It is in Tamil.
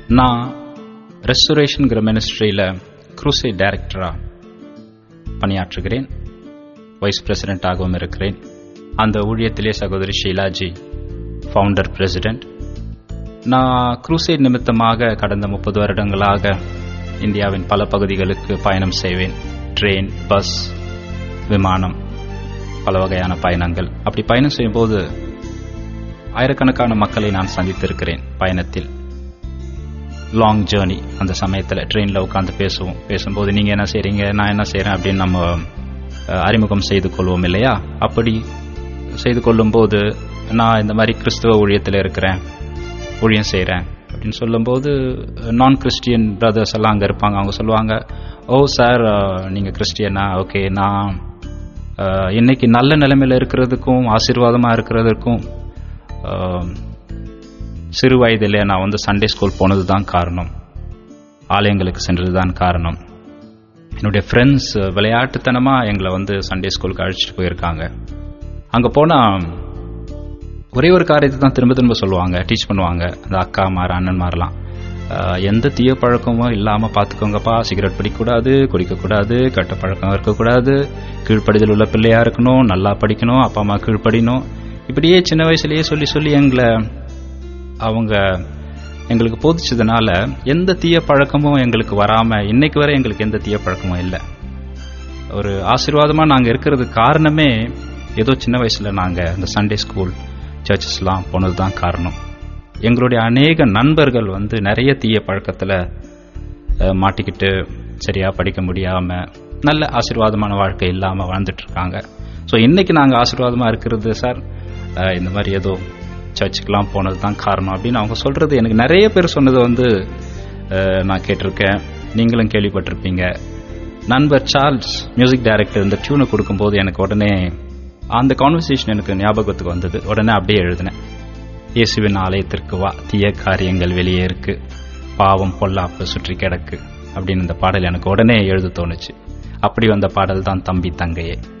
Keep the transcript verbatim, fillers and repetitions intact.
நான் ரெஸ்டோரேஷன்கிற மினிஸ்ட்ரியில் க்ரூசைட் டைரக்டராக பணியாற்றுகிறேன். வைஸ் பிரசிடென்ட்டாகவும் இருக்கிறேன். அந்த ஊழியத்திலே சகோதரி ஷீலாஜி ஃபவுண்டர் பிரசிடென்ட். நான் க்ரூசைட் நிமித்தமாக கடந்த முப்பது வருடங்களாக இந்தியாவின் பல பகுதிகளுக்கு பயணம் செய்வேன். ட்ரெயின், பஸ், விமானம், பல வகையான பயணங்கள். அப்படி பயணம் செய்யும்போது ஆயிரக்கணக்கான மக்களை நான் சந்தித்திருக்கிறேன். பயணத்தில் லாங் ஜேர்னி, அந்த சமயத்தில் ட்ரெயினில் உட்காந்து பேசுவோம். பேசும்போது நீங்கள் என்ன செய்கிறீங்க, நான் என்ன செய்கிறேன் அப்படின்னு நம்ம அறிமுகம் செய்து கொள்வோம் இல்லையா? அப்படி செய்து கொள்ளும்போது நான் இந்த மாதிரி கிறிஸ்துவ ஊழியத்தில் இருக்கிறேன், ஊழியம் செய்கிறேன் அப்படின்னு சொல்லும்போது நான் கிறிஸ்டியன் பிரதர்ஸ் எல்லாம் அங்கே இருப்பாங்க. அவங்க சொல்லுவாங்க, ஓ சார் நீங்கள் கிறிஸ்டியனா, ஓகே. நான் இன்னைக்கு நல்ல நிலைமையில் இருக்கிறதுக்கும் ஆசீர்வாதமாக இருக்கிறதுக்கும் சிறு வயதிலே நான் வந்து சண்டே ஸ்கூல் போனது தான் காரணம், ஆலயங்களுக்கு சென்றது தான் காரணம். என்னுடைய ஃப்ரெண்ட்ஸ் விளையாட்டுத்தனமாக எங்களை வந்து சண்டே ஸ்கூலுக்கு அழைச்சிட்டு போயிருக்காங்க. அங்கே போனால் ஒரே ஒரு காரியத்தை தான் திரும்ப திரும்ப சொல்லுவாங்க, டீச் பண்ணுவாங்க. அந்த அக்கா மார் அண்ணன்மாரெலாம், எந்த தீய பழக்கமும் இல்லாமல் பார்த்துக்கோங்கப்பா, சிகரெட் பிடிக்கக்கூடாது, குடிக்கக்கூடாது, கெட்ட பழக்கம் இருக்கக்கூடாது, கீழ்ப்படிதல் உள்ள பிள்ளையாக இருக்கணும், நல்லா படிக்கணும், அப்பா அம்மா கீழ்ப்படிணும். இப்படியே சின்ன வயசுலேயே சொல்லி சொல்லி எங்களை அவங்க எங்களுக்கு போதிச்சதுனால எந்த தீய பழக்கமும் எங்களுக்கு வராமல் இன்னைக்கு வரை எங்களுக்கு எந்த தீய பழக்கமும் இல்லை. ஒரு ஆசீர்வாதமாக நாங்கள் இருக்கிறதுக்கு காரணமே ஏதோ சின்ன வயசில் நாங்கள் இந்த சண்டே ஸ்கூல் சர்ச்சஸ்லாம் போனது தான் காரணம். எங்களுடைய அநேக நண்பர்கள் வந்து நிறைய தீய பழக்கத்தில் மாட்டிக்கிட்டு சரியாக படிக்க முடியாமல் நல்ல ஆசீர்வாதமான வாழ்க்கை இல்லாமல் வாழ்ந்துட்டுருக்காங்க. ஸோ இன்றைக்கி நாங்கள் ஆசீர்வாதமாக இருக்கிறது சார் இந்த மாதிரி ஏதோ சர்ச்சுக்கெலாம் போனது தான் காரணம் அப்படின்னு அவங்க சொல்கிறது. எனக்கு நிறைய பேர் சொன்னது வந்து நான் கேட்டிருக்கேன், நீங்களும் கேள்விப்பட்டிருப்பீங்க. நண்பர் சார்ல்ஸ் மியூசிக் டைரக்டர் இந்த டியூனை கொடுக்கும்போது எனக்கு உடனே அந்த கான்வர்சேஷன் எனக்கு ஞாபகத்துக்கு வந்தது. உடனே அப்படியே எழுதினேன், இயேசுவின் ஆலயத்திற்கு வா, தீய காரியங்கள் வெளியே இருக்கு, பாவம் பொல்லாப்பு சுற்றி கிடக்கு அப்படின்னு இந்த பாடல் எனக்கு உடனே எழுத தோணுச்சு. அப்படி வந்த பாடல் தான் தம்பி தங்கையே.